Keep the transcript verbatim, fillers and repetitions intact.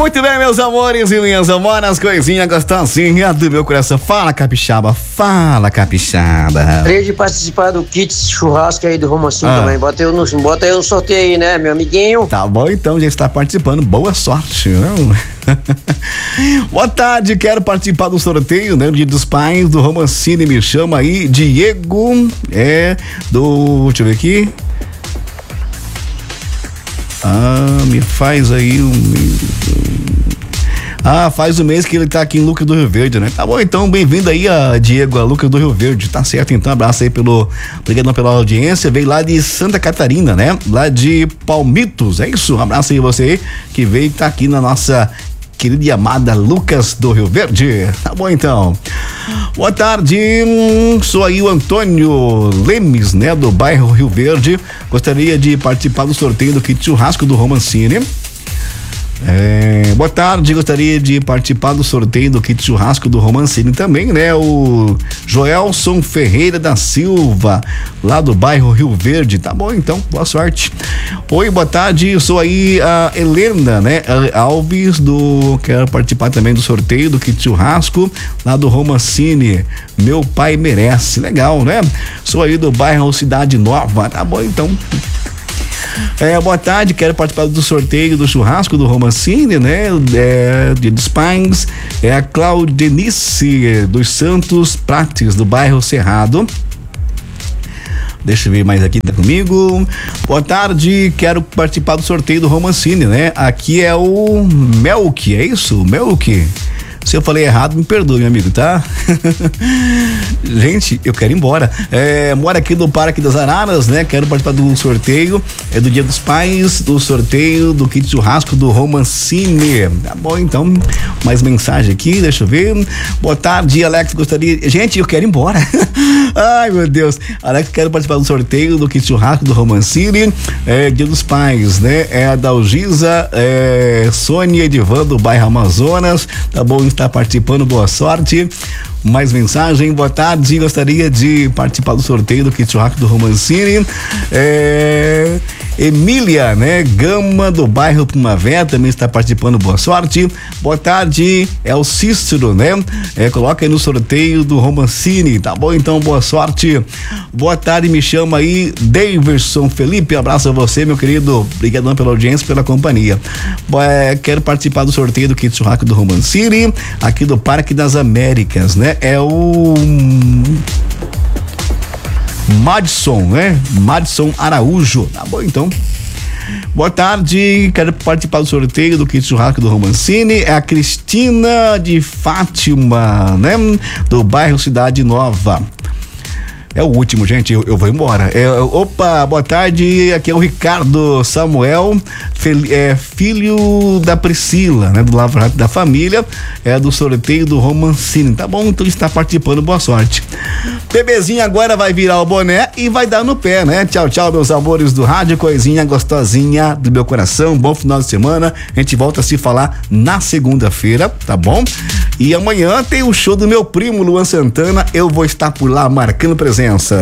Muito bem, meus amores e minhas amoras, coisinha gostosinha do meu coração. Fala, capixaba, fala, capixaba. Gostaria de participar do kit churrasco aí do Romancinho ah. também. Bota eu, no, bota eu no sorteio aí, né, meu amiguinho? Tá bom, então, já está participando. Boa sorte, não? Boa tarde, quero participar do sorteio, né? Dia dos Pais do Romancini, me chama aí, Diego, é, do, deixa eu ver aqui. Ah, me faz aí um... Ah, faz um mês que ele tá aqui em Lucas do Rio Verde, né? Tá bom, então, bem-vindo aí a Diego, a Lucas do Rio Verde, tá certo? Então, abraço aí pelo, obrigado pela audiência, veio lá de Santa Catarina, né? Lá de Palmitos, é isso? Um abraço aí você que veio e tá aqui na nossa querida e amada Lucas do Rio Verde. Tá bom, então. Boa tarde, sou aí o Antônio Lemes, né? Do bairro Rio Verde, gostaria de participar do sorteio do kit churrasco do Romancini. É, boa tarde, gostaria de participar do sorteio do kit churrasco do Romancini também, né? O Joelson Ferreira da Silva, lá do bairro Rio Verde. Tá bom, então, boa sorte. Oi, boa tarde, eu sou aí a Helena, né? Alves, do quero participar também do sorteio do kit churrasco lá do Romancini. Meu pai merece, legal, né? Sou aí do bairro Cidade Nova. Tá bom, então. É, boa tarde, quero participar do sorteio do churrasco do Romancini, né? É, Dia dos Pais, é a Claudenice dos Santos Prates, do bairro Cerrado. Deixa eu ver mais aqui, tá comigo. Boa tarde, quero participar do sorteio do Romancini, né? Aqui é o Melk, é isso? Melk? Se eu falei errado, me perdoe, meu amigo, tá? Gente, eu quero ir embora. É, moro aqui no Parque das Araras, né? Quero participar do sorteio, é do Dia dos Pais, do sorteio do kit churrasco do Romancini. Tá bom, então, mais mensagem aqui, deixa eu ver. Boa tarde, Alex, gostaria... Gente, eu quero ir embora. Ai, meu Deus. Alex, quero participar do sorteio do kit churrasco do Romancini, é Dia dos Pais, né? É a Dalgisa, é, Sônia Edivan, do bairro Amazonas. Tá bom, está participando, boa sorte. Mais mensagem, boa tarde, gostaria de participar do sorteio do kit churrasco do Romancini. É, Emília, né? Gama, do bairro Primavera, também está participando, boa sorte. Boa tarde, é o Cícero, né? É, coloca aí no sorteio do Romancini, tá bom? Então, boa sorte. Boa tarde, me chama aí Daverson Felipe, abraço a você, meu querido, obrigadão pela audiência, pela companhia. É, quero participar do sorteio do kit churrasco do Romancini, aqui do Parque das Américas, né? É o Madison, né? Madison Araújo. Tá bom, então. Boa tarde, quero participar do sorteio do kit churrasco do Romancini. É a Cristina de Fátima, né? Do bairro Cidade Nova. É o último, gente, eu, eu vou embora. É, opa, boa tarde, aqui é o Ricardo Samuel, fel, é, filho da Priscila, né? Do Lava Jato da Família, é do sorteio do Romancini, tá bom? Então está participando, boa sorte. Bebezinho agora vai virar o boné e vai dar no pé, né? Tchau, tchau, meus amores do rádio, coisinha gostosinha do meu coração, bom final de semana, a gente volta a se falar na segunda-feira, tá bom? E amanhã tem o show do meu primo Luan Santana, eu vou estar por lá marcando presença.